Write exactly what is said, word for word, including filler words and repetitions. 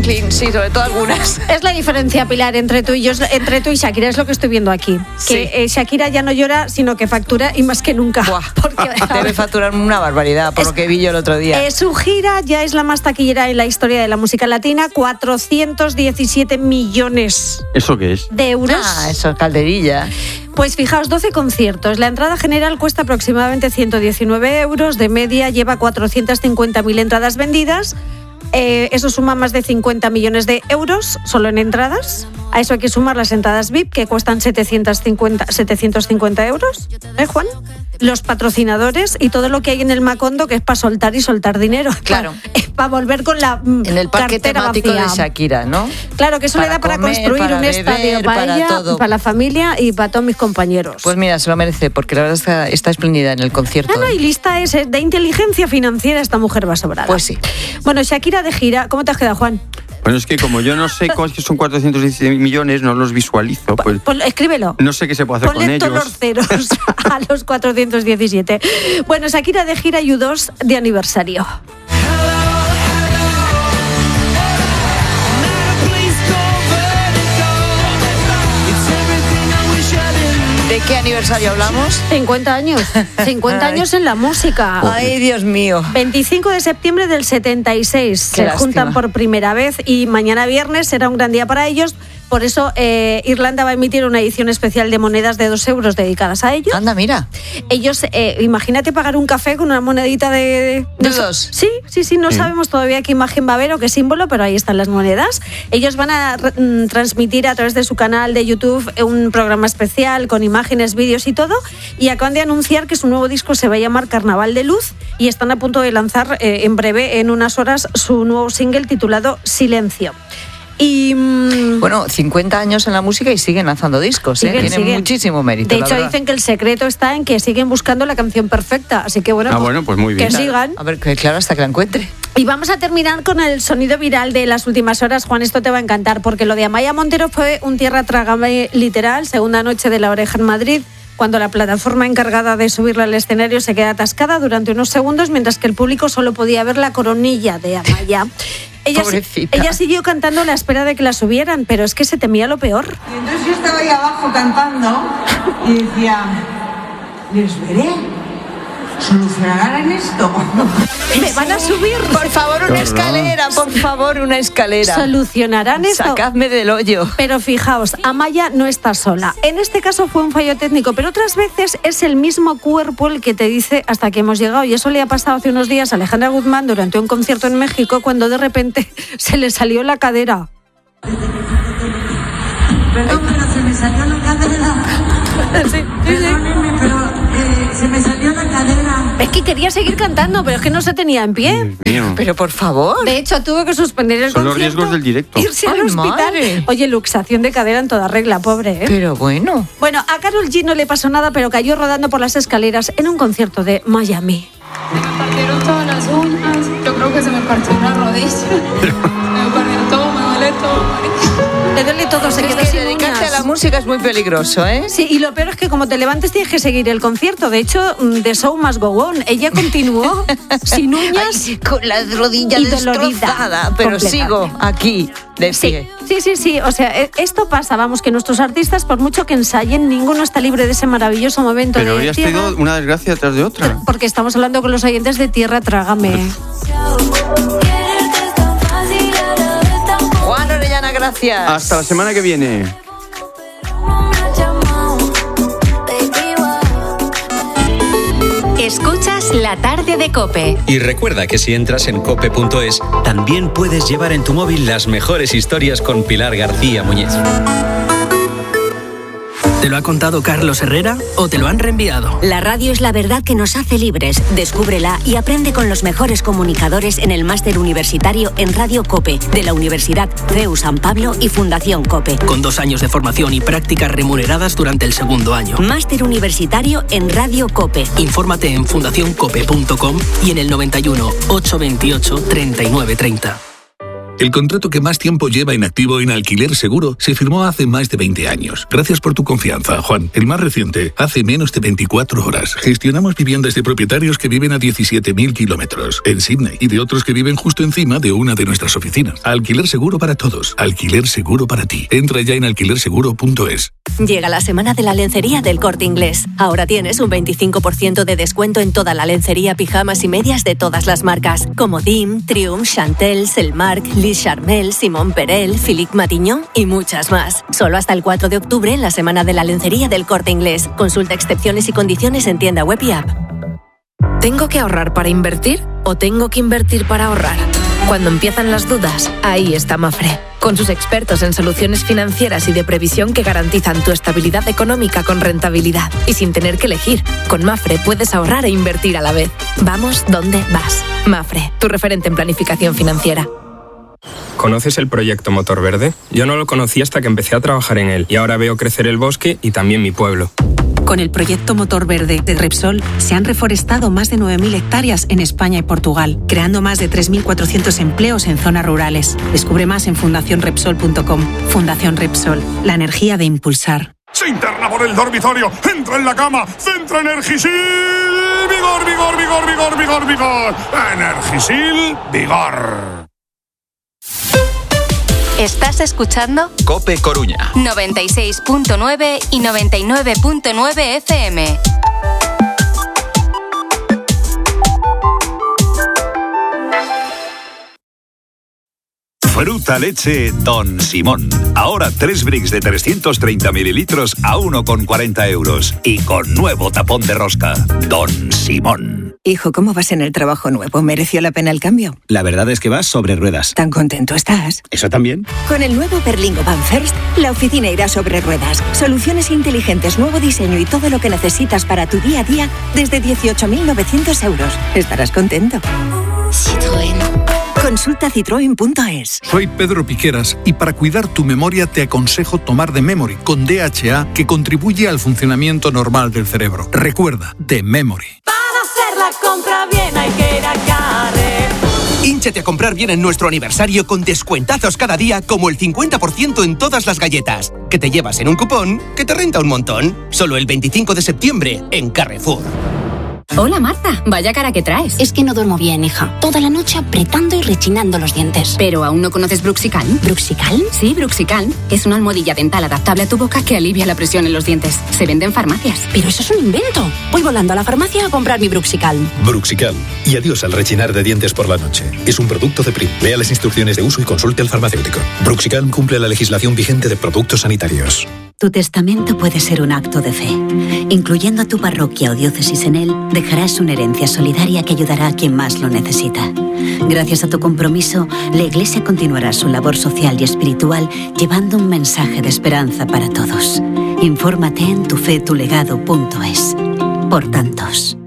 Franklin, sí, sobre todo algunas. Es la diferencia, Pilar, entre tú y yo, entre tú y Shakira, es lo que estoy viendo aquí. Sí. Que eh, Shakira ya no llora, sino que factura y más que nunca. Buah, porque, debe facturar una barbaridad, por es, lo que vi yo el otro día. Eh, su gira ya es la más taquillera en la historia de la música latina, cuatrocientos diecisiete millones. ¿Eso qué es? De euros. Ah, eso es calderilla. Pues fijaos, doce conciertos. La entrada general cuesta aproximadamente ciento diecinueve euros. De media lleva cuatrocientas cincuenta mil entradas vendidas. Eh, eso suma más de cincuenta millones de euros solo en entradas. A eso hay que sumar las entradas V I P, que cuestan setecientos cincuenta euros. ¿Eh, Juan? Los patrocinadores y todo lo que hay en el Macondo, que es para soltar y soltar dinero. Claro. Es para volver con la mm, En el parque temático vacía. de Shakira, ¿no? Claro, que eso Para le da para comer, construir para un beber, estadio para, para ella, todo. para la familia y para todos mis compañeros. Pues mira, se lo merece, porque la verdad está, está espléndida en el concierto. Ah, no, y lista es, de inteligencia financiera, esta mujer va sobrada. Pues sí. Bueno, Shakira de gira, ¿cómo te has quedado, Juan? Bueno, es que como yo no sé cómo es que son cuatrocientos diecisiete millones, no los visualizo. Pues Pues escríbelo. no sé qué se puede hacer Ponle con todos ellos. los ceros a los cuatrocientos diecisiete. Bueno, Shakira de gira y U dos de aniversario. ¿De qué aniversario hablamos? cincuenta años. cincuenta años en la música. Ay, Dios mío. veinticinco de septiembre del setenta y seis. Qué Se lástima. juntan por primera vez y mañana viernes será un gran día para ellos. Por eso eh, Irlanda va a emitir una edición especial de monedas de dos euros dedicadas a ellos. Anda, mira. Ellos, eh, imagínate pagar un café con una monedita de... ¿De dos? Sí, sí, sí, no Sí. sabemos todavía qué imagen va a haber o qué símbolo, pero ahí están las monedas. Ellos van a mm, transmitir a través de su canal de YouTube un programa especial con imágenes, vídeos y todo, y acaban de anunciar que su nuevo disco se va a llamar Carnaval de Luz y están a punto de lanzar eh, en breve, en unas horas, su nuevo single titulado Silencio. Y mm, Bueno, cincuenta años en la música y siguen lanzando discos, ¿eh? Siguen, Tienen siguen. muchísimo mérito. de la hecho verdad. dicen que el secreto está en que siguen buscando la canción perfecta, así que bueno, Ah, bueno, pues muy bien. que sigan. A ver, que claro, hasta que la encuentre. Y vamos a terminar con el sonido viral de las últimas horas. Juan, esto te va a encantar, porque lo de Amaya Montero fue un tierra trágame literal, segunda noche de La Oreja en Madrid, cuando la plataforma encargada de subirla al escenario se queda atascada durante unos segundos, mientras que el público solo podía ver la coronilla de Amaya. Ella, Pobrecita. ella siguió cantando a la espera de que la subieran, pero es que se temía lo peor. Y entonces yo estaba ahí abajo cantando y decía, les veré, solucionarán esto. ¿Me van a subir? Por favor, una horror. escalera, por favor, una escalera. ¿Solucionarán esto? Sacadme del hoyo. Pero fijaos, Amaya no está sola. En este caso fue un fallo técnico, pero otras veces es el mismo cuerpo el que te dice hasta que hemos llegado. Y eso le ha pasado hace unos días a Alejandra Guzmán durante un concierto en México, cuando de repente se le salió la cadera. Perdón, pero se me salió la cadera. Perdónenme, pero eh, se me salió la cadera. Es que quería seguir cantando, pero es que no se tenía en pie. Dios mío. Pero por favor. De hecho, tuvo que suspender el Son los concierto. riesgos del directo. Irse al Ay, hospital. madre. Oye, luxación de cadera en toda regla, pobre, ¿eh? Pero bueno. Bueno, a Karol G no le pasó nada, pero cayó rodando por las escaleras en un concierto de Miami. Se me partieron todas las uñas, yo creo que se me partió una rodilla, me partieron todo, me duele todo, marica. Le duele todo, se Es quedó que sin dedicarte uñas. a la música es muy peligroso, ¿eh? Sí, y lo peor es que como te levantes tienes que seguir el concierto. De hecho, mm, The Show Must Go On. Ella continuó sin uñas. Ay, con la rodilla y dolorida, destrozada, pero completa. sigo aquí, de Sí, pie. sí, sí, sí. O sea, e- esto pasa, vamos, que nuestros artistas, por mucho que ensayen, ninguno está libre de ese maravilloso momento Pero de hoy has tierra. tenido una desgracia tras de otra. Porque estamos hablando con los oyentes de Tierra Trágame. Juan Orellana, gracias. Hasta la semana que viene. Escuchas La Tarde de COPE. Y recuerda que si entras en cope punto es, también puedes llevar en tu móvil las mejores historias con Pilar García Muñiz. ¿Te lo ha contado Carlos Herrera o te lo han reenviado? La radio es la verdad que nos hace libres. Descúbrela y aprende con los mejores comunicadores en el máster universitario en Radio COPE de la Universidad C E U San Pablo y Fundación COPE. Con dos años de formación y prácticas remuneradas durante el segundo año. Máster universitario en Radio COPE. Infórmate en fundación cope punto com y en el noventa y uno, ochocientos veintiocho, treinta y nueve treinta. El contrato que más tiempo lleva inactivo en Alquiler Seguro se firmó hace más de veinte años. Gracias por tu confianza, Juan. El más reciente, hace menos de veinticuatro horas. Gestionamos viviendas de propietarios que viven a diecisiete mil kilómetros en Sydney y de otros que viven justo encima de una de nuestras oficinas. Alquiler Seguro para todos. Alquiler Seguro para ti. Entra ya en alquiler seguro punto es. Llega la semana de la lencería del Corte Inglés. Ahora tienes un veinticinco por ciento de descuento en toda la lencería, pijamas y medias de todas las marcas, como Dim, Triumph, Chantel, Selmark, Lis Charmel, Simón Perel, Philippe Matignon y muchas más. Solo hasta el cuatro de octubre en la semana de la lencería del Corte Inglés. Consulta excepciones y condiciones en tienda web y app. ¿Tengo que ahorrar para invertir o tengo que invertir para ahorrar? Cuando empiezan las dudas, ahí está Mafre, con sus expertos en soluciones financieras y de previsión que garantizan tu estabilidad económica con rentabilidad y sin tener que elegir. Con Mafre puedes ahorrar e invertir a la vez. Vamos donde vas. Mafre, tu referente en planificación financiera. ¿Conoces el proyecto Motor Verde? Yo no lo conocí hasta que empecé a trabajar en él y ahora veo crecer el bosque y también mi pueblo. Con el proyecto Motor Verde de Repsol se han reforestado más de nueve mil hectáreas en España y Portugal, creando más de tres mil cuatrocientos empleos en zonas rurales. Descubre más en fundación repsol punto com. Fundación Repsol, la energía de impulsar. Se interna por el dormitorio, entra en la cama, centra Energisil, vigor, vigor, vigor, vigor, vigor, vigor. Energisil, vigor. Estás escuchando COPE Coruña noventa y seis punto nueve y noventa y nueve punto nueve F M. Fruta leche Don Simón. Ahora tres bricks de trescientos treinta mililitros a uno con cuarenta euros. Y con nuevo tapón de rosca. Don Simón. Hijo, ¿cómo vas en el trabajo nuevo? ¿Mereció la pena el cambio? La verdad es que vas sobre ruedas. ¿Tan contento estás? ¿Eso también? Con el nuevo Berlingo Van First, la oficina irá sobre ruedas. Soluciones inteligentes, nuevo diseño y todo lo que necesitas para tu día a día desde dieciocho mil novecientos euros. Estarás contento. Citroën. Consulta citroen punto es. Soy Pedro Piqueras y para cuidar tu memoria te aconsejo tomar The Memory con D H A, que contribuye al funcionamiento normal del cerebro. Recuerda, The Memory. Para hacer la compra bien hay que ir a Carrefour. Hínchate a comprar bien en nuestro aniversario con descuentazos cada día, como el cincuenta por ciento en todas las galletas, que te llevas en un cupón que te renta un montón. Solo el veinticinco de septiembre en Carrefour. Hola Marta, vaya cara que traes. Es que no duermo bien, hija. Toda la noche apretando y rechinando los dientes. ¿Pero aún no conoces Bruxicalm? ¿Bruxicalm? Sí, Bruxicalm. Es una almohadilla dental adaptable a tu boca que alivia la presión en los dientes. Se vende en farmacias. Pero eso es un invento. Voy volando a la farmacia a comprar mi Bruxicalm. Bruxicalm. Y adiós al rechinar de dientes por la noche. Es un producto de Prim. Lea las instrucciones de uso y consulte al farmacéutico. Bruxicalm cumple la legislación vigente de productos sanitarios. Tu testamento puede ser un acto de fe. Incluyendo a tu parroquia o diócesis en él, dejarás una herencia solidaria que ayudará a quien más lo necesita. Gracias a tu compromiso, la Iglesia continuará su labor social y espiritual llevando un mensaje de esperanza para todos. Infórmate en tufetulegado punto es. Por tantos.